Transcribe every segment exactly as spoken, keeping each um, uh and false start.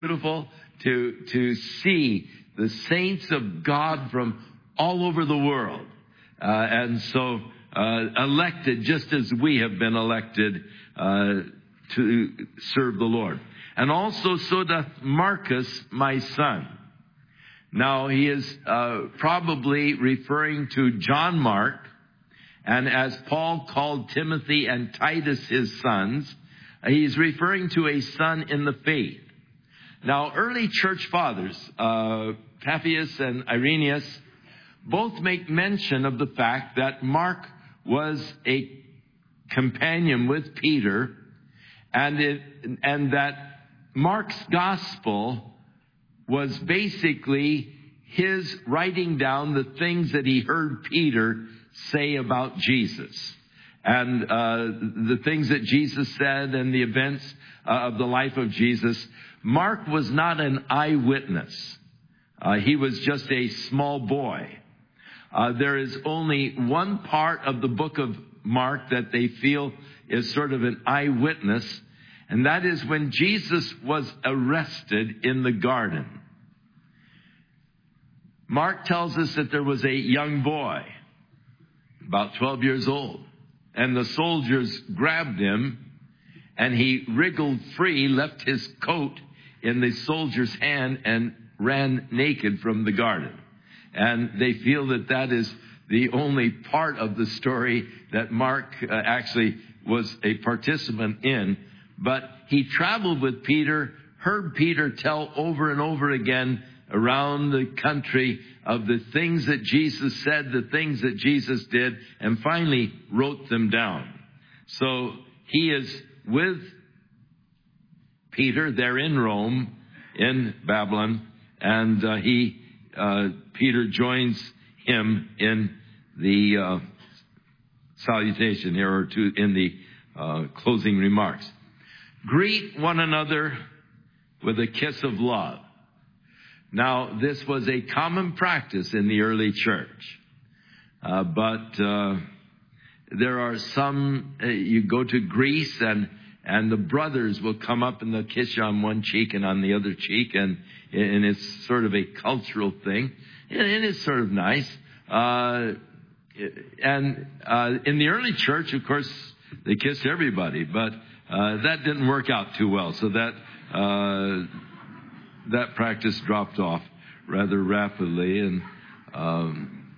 Beautiful to, to see the saints of God from all over the world. Uh, and so, uh, elected just as we have been elected, uh, to serve the Lord. And also, so doth Marcus, my son. Now, he is, uh, probably referring to John Mark. And as Paul called Timothy and Titus his sons, he's referring to a son in the faith. Now, early church fathers, uh, Papias and Irenaeus, both make mention of the fact that Mark was a companion with Peter, and it, and that Mark's gospel was basically his writing down the things that he heard Peter say about Jesus, and uh, the things that Jesus said and the events uh, of the life of Jesus. Mark was not an eyewitness. Uh, he was just a small boy. Uh, there is only one part of the book of Mark that they feel is sort of an eyewitness, and that is when Jesus was arrested in the garden. Mark tells us that there was a young boy, about twelve years old, and the soldiers grabbed him, and he wriggled free, left his coat in the soldier's hand, and ran naked from the garden. And they feel that that is the only part of the story that Mark uh, actually was a participant in. But he traveled with Peter, heard Peter tell over and over again around the country of the things that Jesus said, the things that Jesus did, and finally wrote them down. So he is with Peter there in Rome, in Babylon, and uh, he, uh, Peter joins him in the uh, salutation here, or to, in the uh, closing remarks. Greet one another with a kiss of love. Now, this was a common practice in the early church, uh, but uh, there are some, uh, you go to Greece and and the brothers will come up and they'll kiss you on one cheek and on the other cheek, and and it's sort of a cultural thing, and it is sort of nice. Uh, and uh, in the early church, of course, they kissed everybody, but uh, that didn't work out too well, so that uh, that practice dropped off rather rapidly. And um,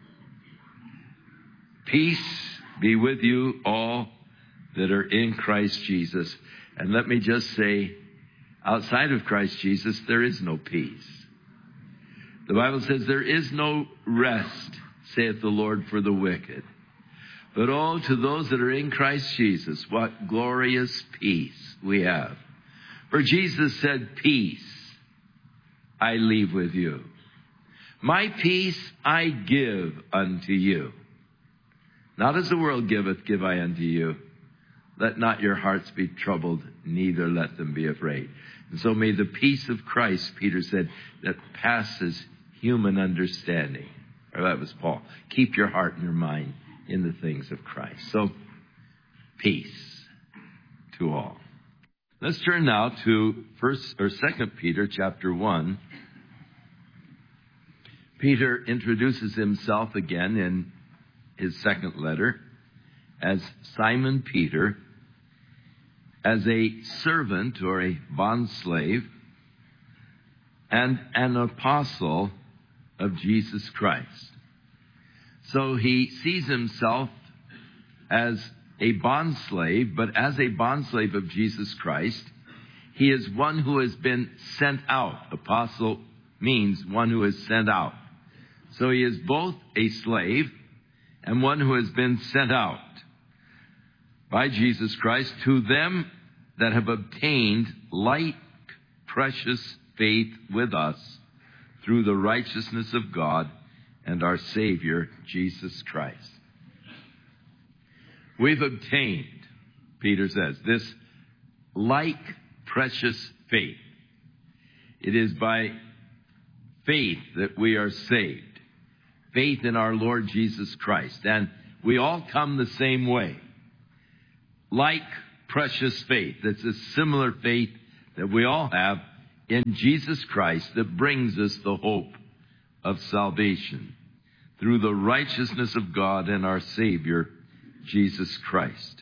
peace be with you all that are in Christ Jesus. And let me just say, outside of Christ Jesus, there is no peace. The Bible says there is no rest, saith the Lord, for the wicked. But oh, to those that are in Christ Jesus, what glorious peace we have. For Jesus said, peace I leave with you. My peace I give unto you. Not as the world giveth, give I unto you. Let not your hearts be troubled, neither let them be afraid. And so may the peace of Christ, Peter said, that passes human understanding. Or that was Paul. Keep your heart and your mind in the things of Christ. So, peace to all. Let's turn now to First or Second Peter chapter one. Peter introduces himself again in his second letter as Simon Peter, as a servant or a bondslave, and an apostle of Jesus Christ. So he sees himself as a bondslave, but as a bondslave of Jesus Christ, he is one who has been sent out. Apostle means one who is sent out. So he is both a slave and one who has been sent out by Jesus Christ to them that have obtained like precious faith with us through the righteousness of God and our Savior, Jesus Christ. We've obtained, Peter says, this like precious faith. It is by faith that we are saved. Faith in our Lord Jesus Christ. And we all come the same way. Like precious faith. It's a similar faith that we all have in Jesus Christ that brings us the hope of salvation through the righteousness of God and our Savior, Jesus Christ.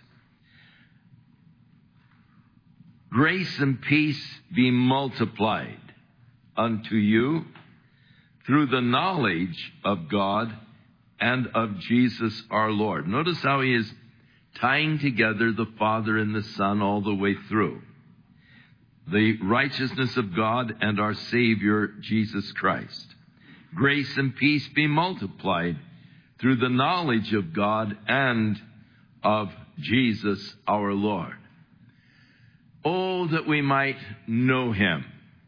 Grace and peace be multiplied unto you through the knowledge of God and of Jesus our Lord. Notice how he is tying together the Father and the Son all the way through. The righteousness of God and our Savior, Jesus Christ. Grace and peace be multiplied through the knowledge of God and of Jesus our Lord. Oh, that we might know him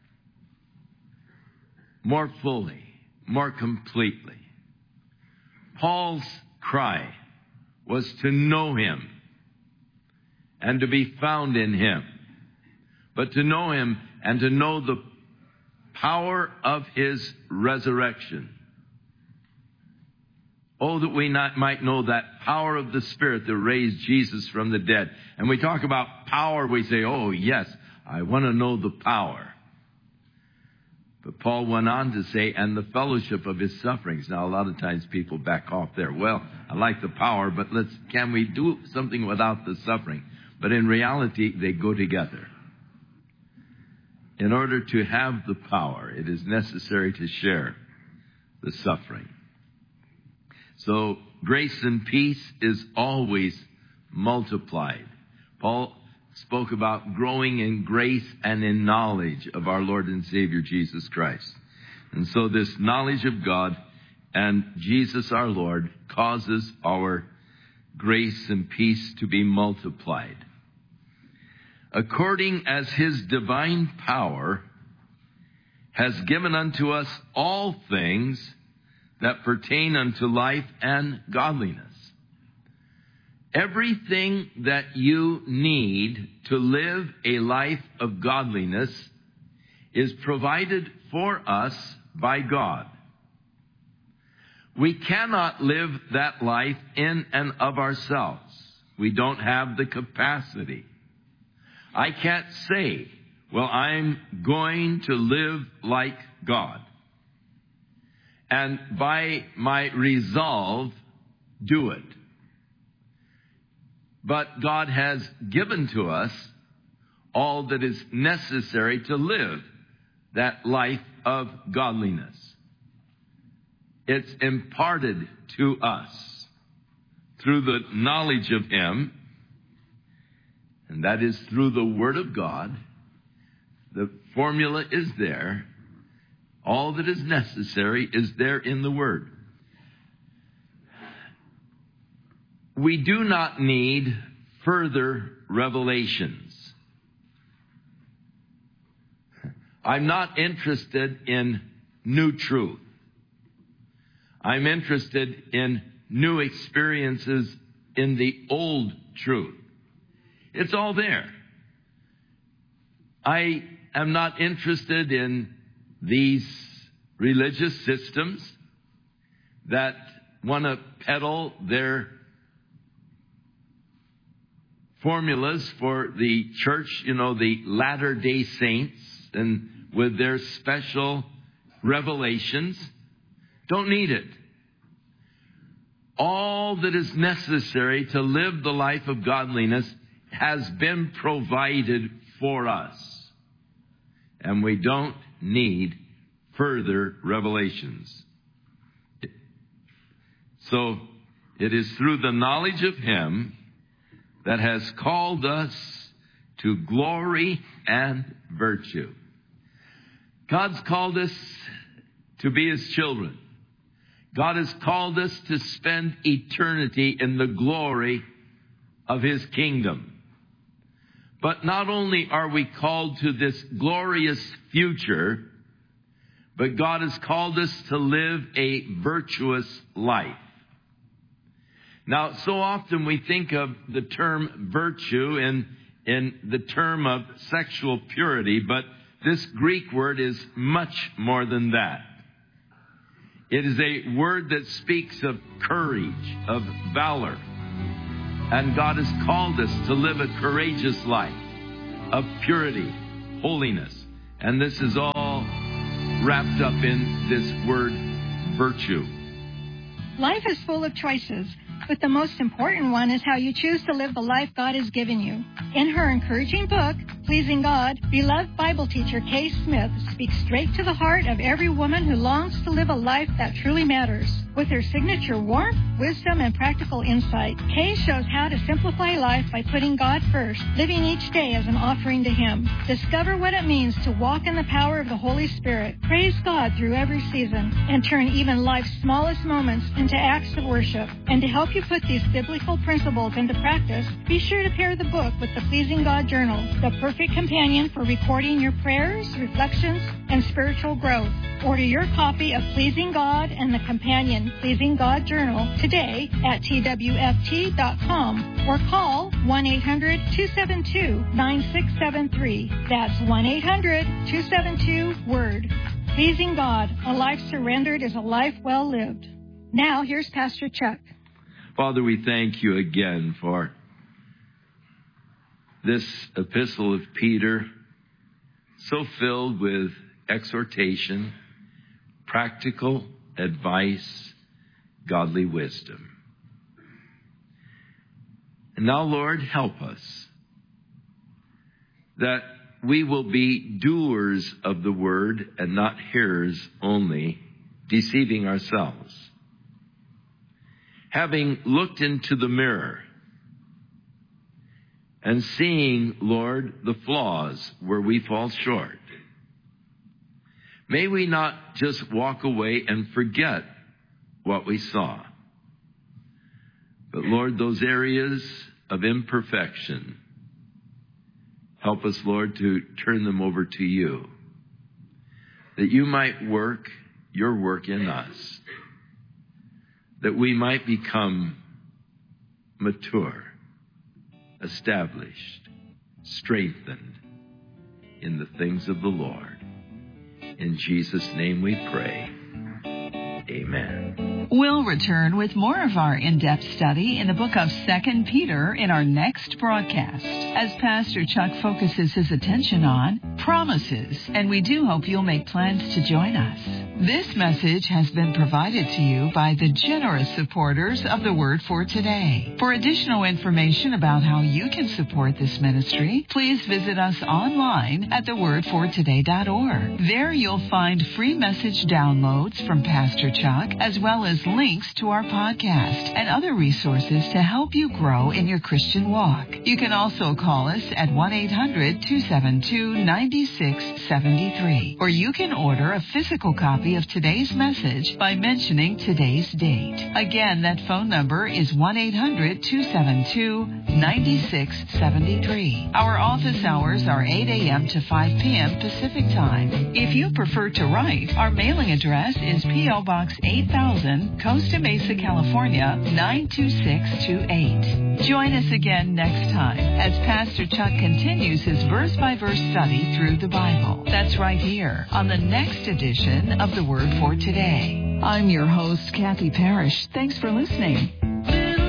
more fully, more completely. Paul's cry was to know him and to be found in him, but to know him and to know the power of his resurrection. Oh, that we not, might know that power of the Spirit that raised Jesus from the dead. And we talk about power, we say, oh, yes, I want to know the power. But Paul went on to say, and the fellowship of his sufferings. Now, a lot of times people back off there. Well, I like the power, but let's, can we do something without the suffering? But in reality, they go together. In order to have the power, it is necessary to share the suffering. So grace and peace is always multiplied. Paul spoke about growing in grace and in knowledge of our Lord and Savior Jesus Christ. And so this knowledge of God and Jesus our Lord causes our grace and peace to be multiplied. According as his divine power has given unto us all things that pertain unto life and godliness. Everything that you need to live a life of godliness is provided for us by God. We cannot live that life in and of ourselves. We don't have the capacity. I can't say, well, I'm going to live like God, and by my resolve, do it. But God has given to us all that is necessary to live that life of godliness. It's imparted to us through the knowledge of him, and that is through the Word of God. The formula is there. All that is necessary is there in the Word. We do not need further revelations. I'm not interested in new truth. I'm interested in new experiences in the old truth. It's all there. I am not interested in these religious systems that want to peddle their formulas for the church, you know, the Latter-day Saints, and with their special revelations. Don't need it. All that is necessary to live the life of godliness has been provided for us. And we don't need further revelations. So it is through the knowledge of him that has called us to glory and virtue. God's called us to be his children. God has called us to spend eternity in the glory of his kingdom. But not only are we called to this glorious future, but God has called us to live a virtuous life. Now, so often we think of the term virtue in, in the term of sexual purity, but this Greek word is much more than that. It is a word that speaks of courage, of valor. And God has called us to live a courageous life of purity, holiness, And this is all wrapped up in this word, virtue. Life is full of choices, but the most important one is how you choose to live the life God has given you. In her encouraging book, Pleasing God, beloved Bible teacher Kay Smith speaks straight to the heart of every woman who longs to live a life that truly matters. With her signature warmth, wisdom, and practical insight, Kay shows how to simplify life by putting God first, living each day as an offering to Him. Discover what it means to walk in the power of the Holy Spirit, praise God through every season, and turn even life's smallest moments into acts of worship. And to help you put these biblical principles into practice, be sure to pair the book with the Pleasing God Journal, the perfect companion for recording your prayers, reflections, and spiritual growth. Order your copy of Pleasing God and the companion Pleasing God Journal today at T W F T dot com or call one eight hundred two seven two nine six seven three. That's one eight hundred two seven two WORD. Pleasing God, a life surrendered is a life well lived. Now, here's Pastor Chuck. Father, we thank you again for this epistle of Peter, so filled with exhortation, practical advice, godly wisdom. And now, Lord, help us that we will be doers of the word and not hearers only, deceiving ourselves. Having looked into the mirror and seeing, Lord, the flaws where we fall short, may we not just walk away and forget what we saw, but, Lord, those areas of imperfection, help us, Lord, to turn them over to you, that you might work your work in us, that we might become mature, established, strengthened in the things of the Lord. In Jesus' name we pray. Amen. We'll return with more of our in-depth study in the book of Second Peter in our next broadcast, as Pastor Chuck focuses his attention on promises, and we do hope you'll make plans to join us. This message has been provided to you by the generous supporters of the Word for Today. For additional information about how you can support this ministry, please visit us online at the word for today dot org. There you'll find free message downloads from Pastor Chuck, as well as links to our podcast and other resources to help you grow in your Christian walk. You can also call us at one eight hundred two seven two nine six seven three, or you can order a physical copy of today's message by mentioning today's date. Again, that phone number is one eight hundred two seven two nine six seven three. Our office hours are eight a.m. to five p.m. Pacific Time. If you prefer to write, our mailing address is P O. Box eight thousand, Costa Mesa, California, nine two six two eight. Join us again next time as Pastor Chuck continues his verse-by-verse study through the Bible. That's right here on the next edition of The Word for Today. I'm your host, Kathy Parrish. Thanks for listening.